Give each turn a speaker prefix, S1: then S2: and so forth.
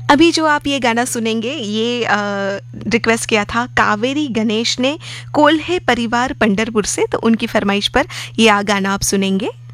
S1: अभी जो आप ये गाना सुनेंगे ये रिक्वेस्ट किया था कावेरी गणेश ने कोल्हे परिवार पंडरपुर से, तो उनकी फरमाइश पर ये गाना आप सुनेंगे।